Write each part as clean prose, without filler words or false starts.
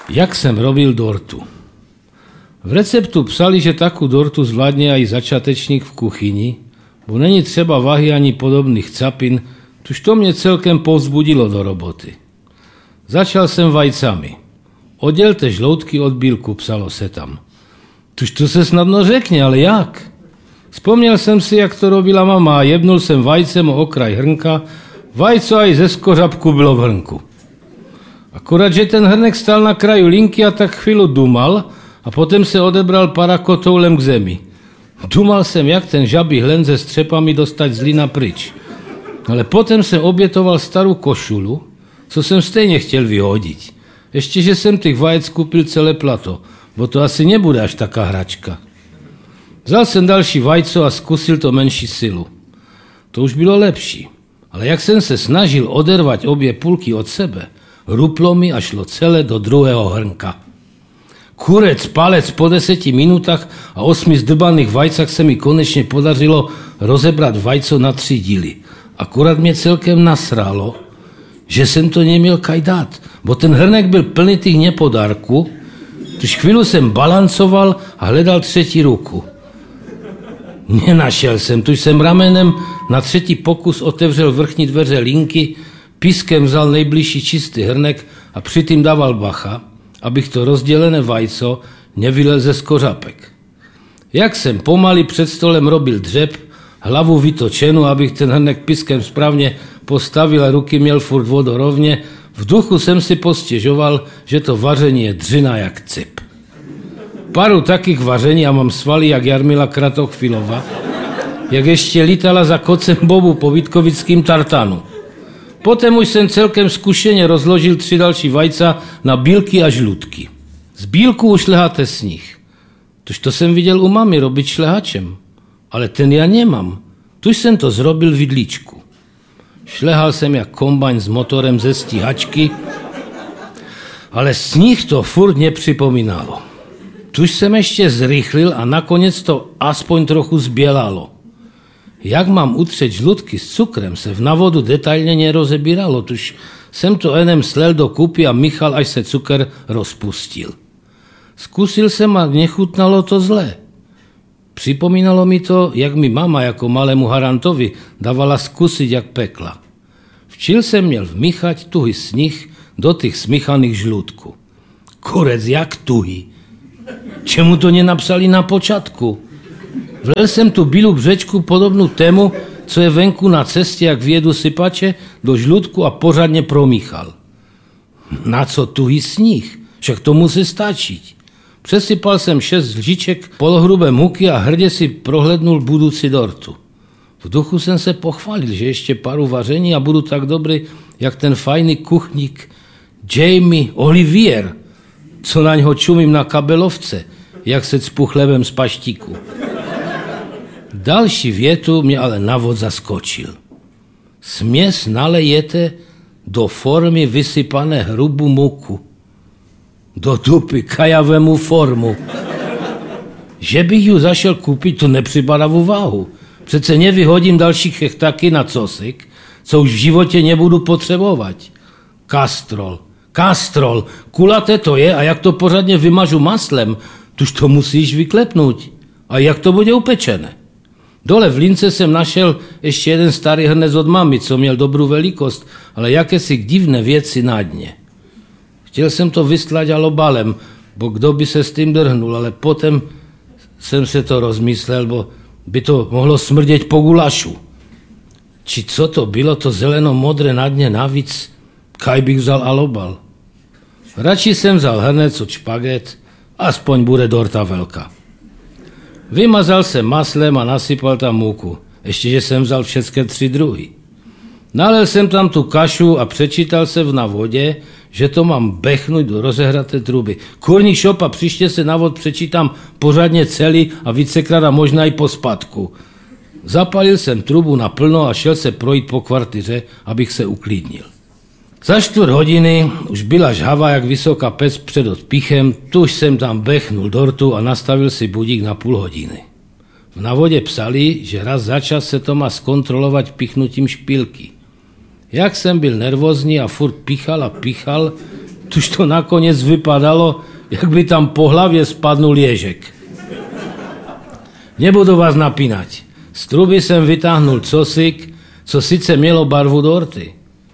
Jak jsem robil dortu. V receptu psali, že takú dortu zvládne aj začatečník v kuchyni, bo není třeba váhy ani podobných capin, tuž to mě celkem povzbudilo do roboty. Začal jsem vajcami. Oddělte žloutky od bílku, psalo se tam. Tuž to se snadno řekne, ale jak? Vzpomněl jsem si, jak to robila mama a jebnul jsem vajcem o okraj hrnka, vajco aj ze skořapku bylo v hrnku. Akorát, že ten hrnek stál na kraju linky a tak chvíli dumal a potom se odebral parakotoulem k zemi. Dumal jsem, jak ten žabý hlen se střepami dostať z lína pryč. Ale potom jsem obětoval starou košulu, co jsem stejně chtěl vyhodit. Ještě, že jsem těch vajec koupil celé plato, bo to asi nebude až taká hračka. Vzal jsem další vajco a zkusil to menší silu. To už bylo lepší, ale jak jsem se snažil odervat obě půlky od sebe, ruplo mi a šlo celé do druhého hrnka. Kurec, palec po 10 minutách a 8 zdrbaných vajcach se mi konečně podařilo rozebrat vajco na 3 díly. Akorát mě celkem nasralo, že jsem to neměl kaj dát, bo ten hrnek byl plný těch nepodárků, tuž chvíli jsem balancoval a hledal třetí ruku. Nenašel jsem, tuž jsem ramenem na třetí pokus otevřel vrchní dveře linky, pískem vzal nejbližší čistý hrnek a přitým dával bacha, abych to rozdělené vajco nevylel ze skořapek. Jak jsem pomaly před stolem robil dřep, hlavu vytočenou, abych ten hrnek pískem správně postavil a ruky měl furt vodorovně, v duchu jsem si postěžoval, že to vaření je dřina jak cip. Paru takých vaření a mám svaly jak Jarmila Kratochvilova, jak ještě lítala za kocem bobu po vítkovickým tartanu. Potom už jsem celkem zkušeně rozložil 3 další vajca na bílky a žlutky. Z bílku už šleháte sníh. Tož to jsem viděl u mamy robit šlehačem. Ale ten já nemám. Tuž jsem to zrobil v vidličku. Šlehal jsem jak kombajn s motorem ze stíhačky, ale sníh to furt nepřipomínalo. Tuž jsem ještě zrychlil a nakonec to aspoň trochu zbělalo. Jak mám utřeć žlutky s cukrem, se v navodu detailně nerozebíralo, tuž jsem to enem slel do kupy a míchal, až se cukr rozpustil. Zkusil jsem a nechutnalo to zle. Připomínalo mi to, jak mi mama jako malému harantovi dávala zkusit, jak pekla. Včil jsem měl vmíchať tuhý sníh do těch smíchaných žlutků. Kurec, jak tuhý? Čemu to nenapsali na počátku? Vlel jsem tu bílou břečku podobnou tému, co je venku na cestě, jak vědu sypače, do žlutku a pořádně promíchal. Na co tuhý sníh? Však to musí stačit. Přesypal jsem 6 lžiček polohrubé muky a hrdě si prohlédnul budoucí dortu. V duchu jsem se pochválil, že ještě paru vaření a budu tak dobrý, jak ten fajný kuchník Jamie Olivier, co na něho čumím na kabelovce, jak se cpu chlebem z paštíku. Další větu mě ale na vod zaskočil. Směs nalejete do formy vysypané hrubou muku. Do dupy kajavému formu. Že bych ju zašel koupit, to nepřipadá v úvahu. Přece nevyhodím další chechtaky na cosyk, co už v životě nebudu potřebovat. Kastrol, kulaté to je a jak to pořádně vymažu maslem, tuž to musíš vyklepnout. A jak to bude upečené? Dole v lince jsem našel ještě jeden starý hrnec od mamy, co měl dobrou velikost, ale jakési divné věci na dně. Chtěl jsem to vystlať alobalem, bo kdo by se s tím drhnul, ale potom jsem se to rozmyslel, bo by to mohlo smrdět po gulašu. Či co to bylo, to zeleno-modré na dně navíc, kaj bych vzal alobal. Radši jsem vzal hrnec od špaget, aspoň bude dorta velká. Vymazal jsem maslem a nasypal tam múku, ještě že jsem vzal všechny 3 druhy. Nalil jsem tam tu kašu a přečítal se na vodě, že to mám bechnout do rozehraté truby. Kurník šopa, příště se na vod přečítám pořádně celý a vícekrát a možná i po spadku. Zapalil jsem trubu naplno a šel se projít po kvartiře, abych se uklidnil. Za 4 hodiny už byla žhava jak vysoká pec před odpichem, tuž jsem tam bechnul dortu a nastavil si budík na půl hodiny. V navodě psali, že raz za čas se to má zkontrolovat pichnutím špilky. Jak jsem byl nervózní a furt píchal, Tuž to nakonec vypadalo, jak by tam po hlavě spadnul ježek. Nebudu vás napínať. Z truby jsem vytáhnul cosik, co sice mělo barvu dorty.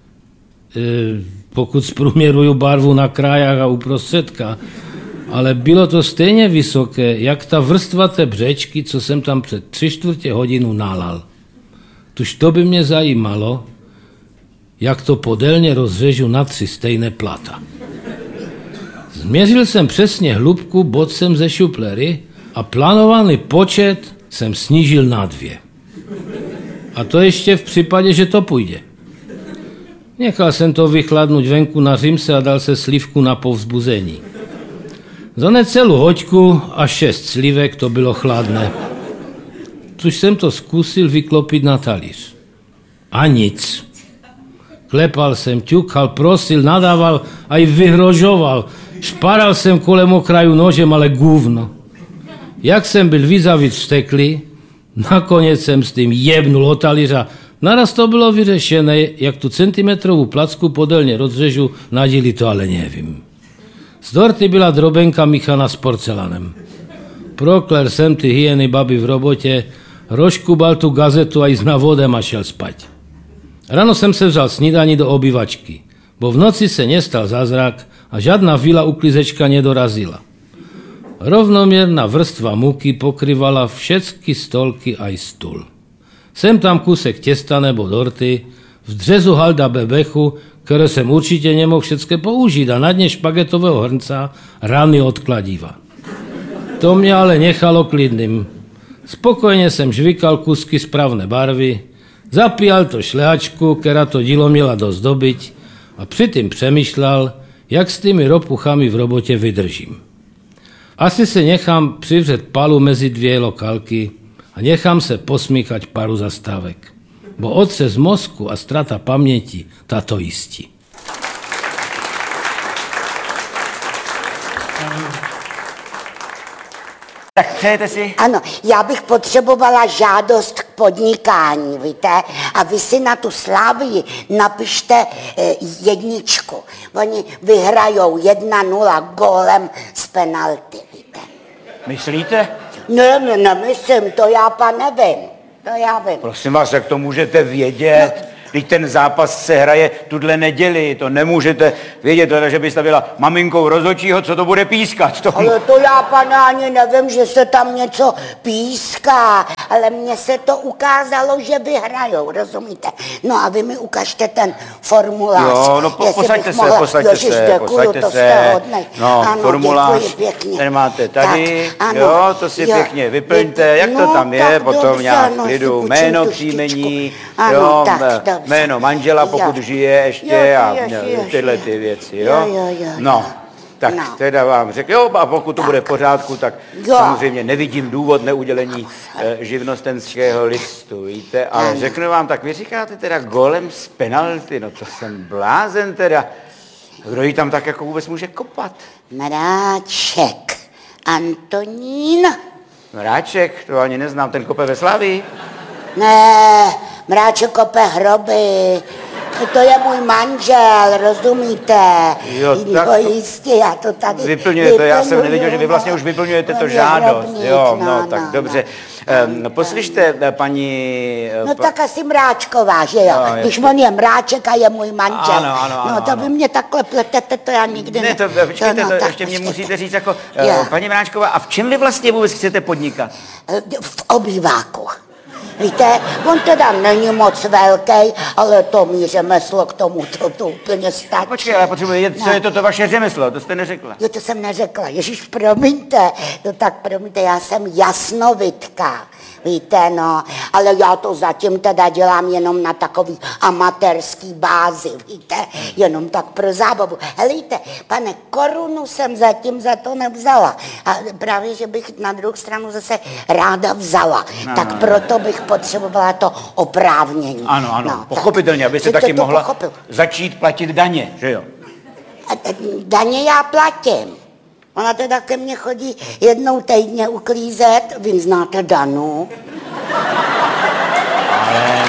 Pokud zprůměruju barvu na krajách a uprostředka, ale bylo to stejně vysoké, jak ta vrstva té břečky, co jsem tam před 3/4 hodinu nalal. Tuž to by mě zajímalo, jak to podélně rozřežu na 3 stejné plata. Změřil jsem přesně hlubku bodcem ze šuplery a plánovaný počet jsem snížil na 2. A to ještě v případě, že to půjde. Nechal jsem to vychladnout venku na římse a dal se slivku na povzbuzení. Za necelou hoďku a 6 slivek to bylo chladné. Což jsem to zkusil vyklopit na talíř. A nic. Klepal jsem, ťukal, prosil, nadával a i vyhrožoval. Šparal jsem kolem okraju nožem, ale gůvno. Jak jsem byl víc vzteklý, nakonec jsem s tím jebnul o talíř a naraz to bylo vyřešené, jak tu centimetrovou placku podélně rozřežu, na díly to ale nevím. Z dorty byla drobenka míchaná s porcelanem. Prokler jsem ty hyeny baby v robotě, rozkubal tu gazetu a jíst na vodem a šel spať. Ráno jsem se vzal snídaní do obývačky, bo v noci se nestal zázrak a žádná vila uklízečka nedorazila. Rovnomierná vrstva múky pokryvala všetky stolky a i stůl. Sem tam kusek těsta nebo dorty, v dřezu halda bebechu, které jsem určitě nemohl všetké použít a na dně špagetového hrnca rany od kladiva. To mě ale nechalo klidným. Spokojně jsem žvikal kusky správné barvy, zapíjal to šlehačku, která to dílo měla dozdobiť a přitom přemýšlel, jak s tými ropuchami v robotě vydržím. Asi se nechám přivřet palu mezi 2 lokálky a nechám se posmíchať paru zastávek. Bo otřes mozku a strata paměti tato jistí. Tak přejete si? Ano, já bych potřebovala žádost k podnikání, víte? A vy si na tu Slavii napište 1. Oni vyhrajou 1-0 gólem z penalty, víte? Myslíte? Ne, myslím, to já nevím. To já vím. Prosím vás, jak to můžete vědět? Když ten zápas se hraje tuhle neděli, to nemůžete vědět, že byste byla maminkou rozhodčího, co to bude pískat. To... Ale to já, pane, ani nevím, že se tam něco píská, ale mně se to ukázalo, že vyhrajou, rozumíte? No a vy mi ukažte ten formulář. Jo, no posaďte se, posaďte se. No, ano, formulář, ten máte tady, tak, ano, jo, to si pěkně vyplňte, jak to tam je, potom dobře, nějak klidu, jméno, příjmení, jo, jméno manžela, pokud žije ještě a tyhle ty věci, jo? No, tak teda vám řekl, jo, a pokud to bude v pořádku, tak samozřejmě nevidím důvod neudělení živnostenského listu, víte, ale řeknu vám, tak vy říkáte teda golem z penalty, no to jsem blázen teda. Kdo jí tam tak jako vůbec může kopat? Mráček, Antonín. Mráček, to ani neznám, ten kope ve Slavii. Ne, Mráček kope hroby. To je můj manžel, rozumíte? Jo, tak to jistě, já to tady vyplňujete, to já jsem nevěděl, že vy vlastně už vyplňujete to žádost. Jo, no, tak dobře. Poslyšte, paní... No tak asi Mráčková, že jo? No, když on je Mráček a je můj manžel. Ano, no to vy mě takhle pletete, to já nikdy ne. Ne, počkejte, to ještě mě musíte říct jako, paní Mráčková, a v čem vy vlastně vůbec chcete podnikat? V obýváku. Víte, on teda není moc velký, ale to mý řemeslo k tomu to úplně stačí. Počkej, ale potřebuji vědět, co je to vaše řemeslo, to jste neřekla. Jo, to jsem neřekla, ježiš, promiňte, no tak promiňte, já jsem jasnovidka, víte, no, ale já to zatím teda dělám jenom na takový amatérský bázi, víte, jenom tak pro zábavu. Helejte, pane, korunu jsem zatím za to nevzala a právě, že bych na druhou stranu zase ráda vzala, tak proto bych potřebovala to oprávnění. Ano, no, pochopitelně, abyste taky mohla začít platit daně, že jo? Daně já platím. Ona teda ke mně chodí jednou týdně uklízet, vy znáte Danu? Ale...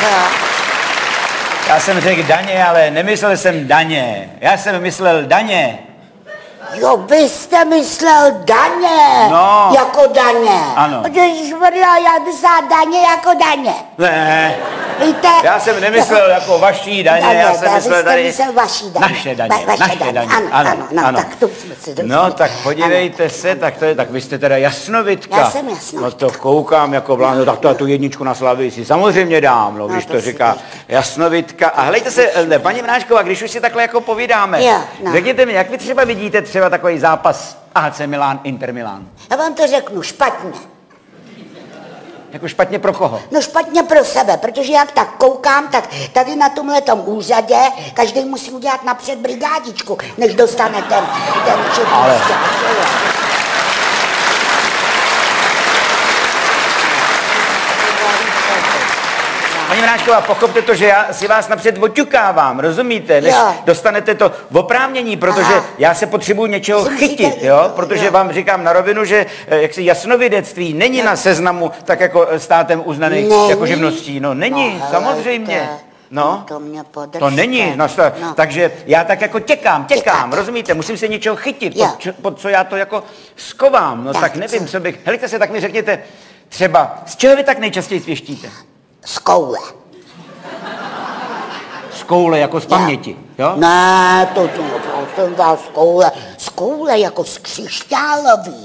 Já jsem řekl daně, ale nemyslel jsem daně. Já jsem myslel daně. Jo, vy jste myslel daně. No. Jako daně. Ano. Ježišmarja, já myslela daně jako daně. Ne. Víte? Já jsem nemyslel jako vaší daně, já jsem myslel tady vaší daně. Naše daně. Naše daně. Ano, tak to jsme si dostali. No, tak podívejte se, tak vy jste teda jasnovidka. Já jsem jasnovidka. No to koukám jako vláno, tak to tu jedničku na Slavii si samozřejmě dám, no, když to říká jasnovidka. A hlejte se, paní Mráčková, když už si takhle jako povídáme, řekněte mi, jak vy třeba vidíte třeba takový zápas AC Milan, Inter Milan? Já vám to řeknu, špatně. Jako špatně pro koho? No špatně pro sebe, protože jak tak koukám, tak tady na tomhletom úřadě každý musí udělat napřed brigádičku, než dostane ten Ale... Paní Mráčková, pochopte to, že já si vás napřed oťukávám, rozumíte? Než dostanete to v oprávnění, protože já se potřebuji něčeho chytit, jo? Protože vám říkám na rovinu, že jaksi jasnovidectví není na seznamu tak jako státem uznaný jako živností. No není, samozřejmě. No, to není, takže já tak jako těkám, rozumíte, musím se něčeho chytit, pod co já to jako skovám, no tak nevím, co bych, helejte se, tak mi řekněte, třeba, z čeho vy tak nejčastěji svěštíte? Z koule. Z koule, jako z paměti, jo? Ne, to jsem dal z koule jako z křišťálový.